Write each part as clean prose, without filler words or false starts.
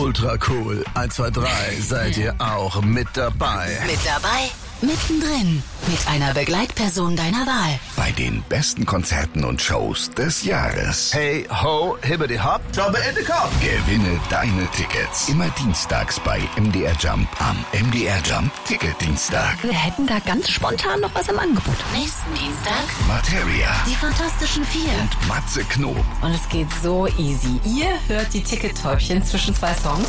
Ultra cool. 1, 2, 3. Seid ihr auch mit dabei? Mit dabei? Mittendrin. Mit einer Begleitperson deiner Wahl. Bei den besten Konzerten und Shows des Jahres. Hey, ho, hibbidi hopp, jobbe in the Kopf. Gewinne deine Tickets. Immer dienstags bei MDR Jump am MDR Jump Ticketdienstag. Wir hätten da ganz spontan noch was im Angebot. Nächsten Dienstag Materia. Die Fantastischen Vier. Und Matze Knob. Und es geht so easy. Ihr hört die Ticket-Täubchen zwischen 2 Songs.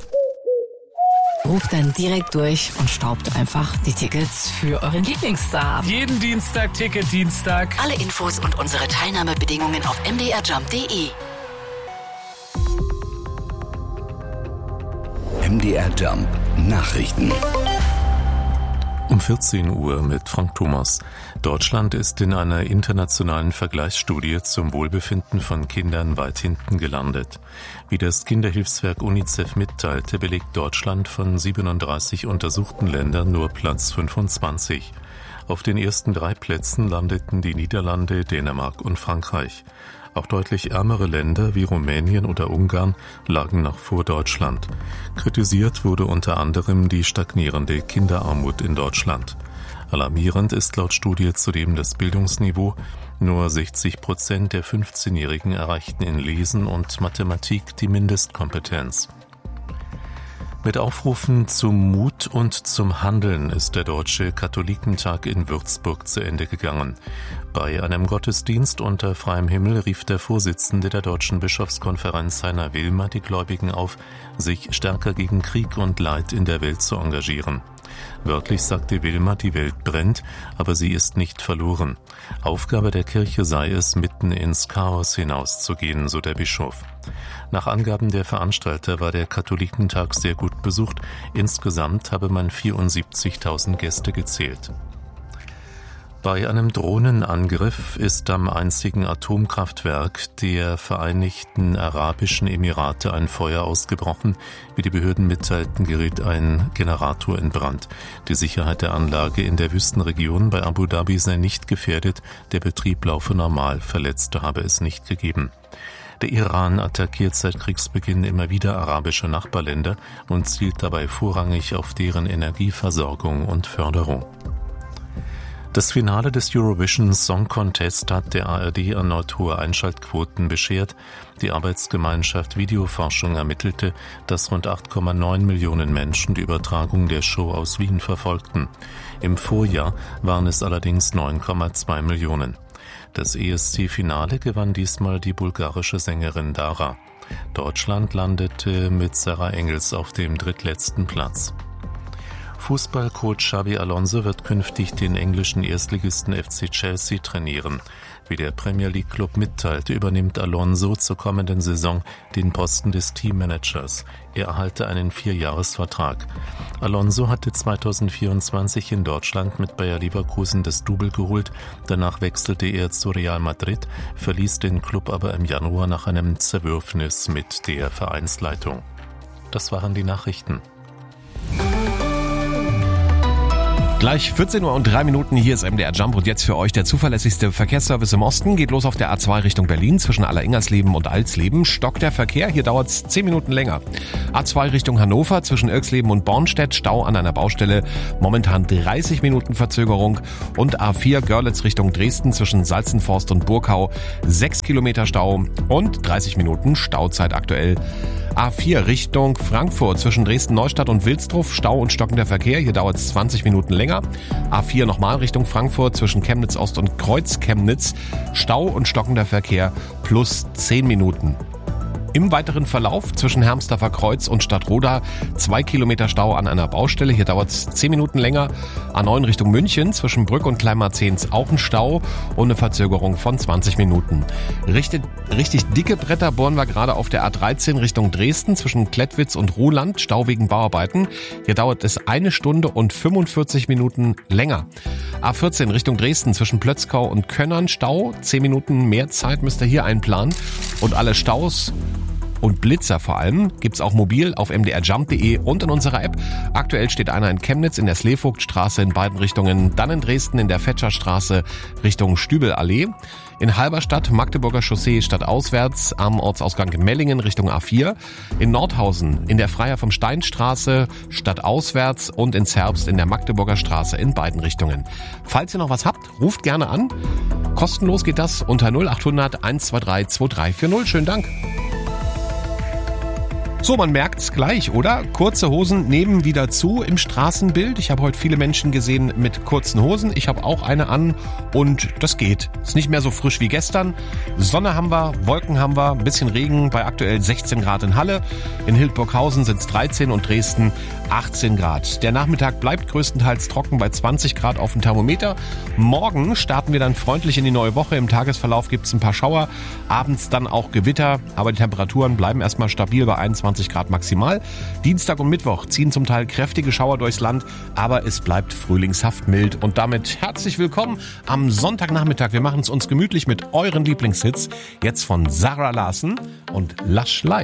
Ruft dann direkt durch und staubt einfach die Tickets für euren Lieblingsstar. Jeden Dienstag, Ticket-Dienstag. Alle Infos und unsere Teilnahmebedingungen auf mdrjump.de. MDR Jump Nachrichten. Um 14 Uhr mit Frank Thomas. Deutschland ist in einer internationalen Vergleichsstudie zum Wohlbefinden von Kindern weit hinten gelandet. Wie das Kinderhilfswerk UNICEF mitteilte, belegt Deutschland von 37 untersuchten Ländern nur Platz 25. Auf den ersten 3 Plätzen landeten die Niederlande, Dänemark und Frankreich. Auch deutlich ärmere Länder wie Rumänien oder Ungarn lagen noch vor Deutschland. Kritisiert wurde unter anderem die stagnierende Kinderarmut in Deutschland. Alarmierend ist laut Studie zudem das Bildungsniveau. Nur 60% der 15-Jährigen erreichten in Lesen und Mathematik die Mindestkompetenz. Mit Aufrufen zum Mut und zum Handeln ist der Deutsche Katholikentag in Würzburg zu Ende gegangen. Bei einem Gottesdienst unter freiem Himmel rief der Vorsitzende der Deutschen Bischofskonferenz Heiner Wilmer die Gläubigen auf, sich stärker gegen Krieg und Leid in der Welt zu engagieren. Wörtlich sagte Wilmer, die Welt brennt, aber sie ist nicht verloren. Aufgabe der Kirche sei es, mitten ins Chaos hinauszugehen, so der Bischof. Nach Angaben der Veranstalter war der Katholikentag sehr gut besucht. Insgesamt habe man 74.000 Gäste gezählt. Bei einem Drohnenangriff ist am einzigen Atomkraftwerk der Vereinigten Arabischen Emirate ein Feuer ausgebrochen. Wie die Behörden mitteilten, geriet ein Generator in Brand. Die Sicherheit der Anlage in der Wüstenregion bei Abu Dhabi sei nicht gefährdet. Der Betrieb laufe normal. Verletzte habe es nicht gegeben. Der Iran attackiert seit Kriegsbeginn immer wieder arabische Nachbarländer und zielt dabei vorrangig auf deren Energieversorgung und Förderung. Das Finale des Eurovision Song Contest hat der ARD erneut hohe Einschaltquoten beschert. Die Arbeitsgemeinschaft Videoforschung ermittelte, dass rund 8,9 Millionen Menschen die Übertragung der Show aus Wien verfolgten. Im Vorjahr waren es allerdings 9,2 Millionen. Das ESC-Finale gewann diesmal die bulgarische Sängerin Dara. Deutschland landete mit Sarah Engels auf dem drittletzten Platz. Fußballcoach Xabi Alonso wird künftig den englischen Erstligisten FC Chelsea trainieren. Wie der Premier League Club mitteilte, übernimmt Alonso zur kommenden Saison den Posten des Teammanagers. Er erhalte einen 4-Jahres-Vertrag. Alonso hatte 2024 in Deutschland mit Bayer Leverkusen das Double geholt. Danach wechselte er zu Real Madrid, verließ den Club aber im Januar nach einem Zerwürfnis mit der Vereinsleitung. Das waren die Nachrichten. Gleich 14 Uhr und 3 Minuten, hier ist MDR Jump und jetzt für euch der zuverlässigste Verkehrsservice im Osten. Geht los auf der A2 Richtung Berlin zwischen Alleringers-Leben und Alsleben. Stockt der Verkehr, hier dauert es 10 Minuten länger. A2 Richtung Hannover zwischen Irxleben und Bornstedt, Stau an einer Baustelle, momentan 30 Minuten Verzögerung. Und A4 Görlitz Richtung Dresden zwischen Salzenforst und Burkau, 6 Kilometer Stau und 30 Minuten Stauzeit aktuell. A4 Richtung Frankfurt zwischen Dresden-Neustadt und Wilsdruff, Stau und stockender Verkehr, hier dauert es 20 Minuten länger. A4 nochmal Richtung Frankfurt zwischen Chemnitz Ost und Kreuz-Chemnitz, Stau und stockender Verkehr plus 10 Minuten. Im weiteren Verlauf zwischen Hermsdorfer Kreuz und Stadtroda 2 Kilometer Stau an einer Baustelle. Hier dauert es 10 Minuten länger. A9 Richtung München zwischen Brück und Kleinmarzehns auch ein Stau und eine Verzögerung von 20 Minuten. Richtig dicke Bretter bohren wir gerade auf der A13 Richtung Dresden zwischen Klettwitz und Ruhland. Stau wegen Bauarbeiten. Hier dauert es 1 Stunde und 45 Minuten länger. A14 Richtung Dresden zwischen Plötzkau und Könnern. Stau. 10 Minuten mehr Zeit müsst ihr hier einplanen. Und alle Staus und Blitzer vor allem gibt's auch mobil auf mdrjump.de und in unserer App. Aktuell steht einer in Chemnitz in der Sleevogtstraße in beiden Richtungen, dann in Dresden in der Fetscherstraße Richtung Stübelallee. In Halberstadt, Magdeburger Chaussee stadtauswärts am Ortsausgang Mellingen Richtung A4. In Nordhausen in der Freiherr vom Steinstraße stadtauswärts und in Zerbst in der Magdeburger Straße in beiden Richtungen. Falls ihr noch was habt, ruft gerne an. Kostenlos geht das unter 0800 123 2340. Schönen Dank. So, man merkt's gleich, oder? Kurze Hosen nehmen wieder zu im Straßenbild. Ich habe heute viele Menschen gesehen mit kurzen Hosen. Ich habe auch eine an und das geht. Ist nicht mehr so frisch wie gestern. Sonne haben wir, Wolken haben wir, ein bisschen Regen bei aktuell 16 Grad in Halle. In Hildburghausen sind's 13 und Dresden 18 Grad. Der Nachmittag bleibt größtenteils trocken bei 20 Grad auf dem Thermometer. Morgen starten wir dann freundlich in die neue Woche. Im Tagesverlauf gibt's ein paar Schauer, abends dann auch Gewitter, aber die Temperaturen bleiben erstmal stabil bei 21 Grad maximal. Dienstag und Mittwoch ziehen zum Teil kräftige Schauer durchs Land, aber es bleibt frühlingshaft mild. Und damit herzlich willkommen am Sonntagnachmittag. Wir machen es uns gemütlich mit euren Lieblingshits. Jetzt von Sarah Larsen und Lush Life.